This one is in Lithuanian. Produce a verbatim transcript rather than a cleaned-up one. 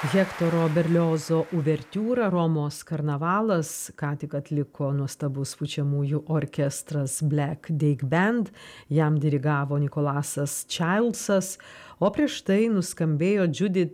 Hektoro Berliozo uvertiūrą Romos karnavalas ką tik atliko nuostabus pučiamųjų orkestras Black Dig Band, jam dirigavo Nikolasas Čailsas, o prieš tai nuskambėjo Judith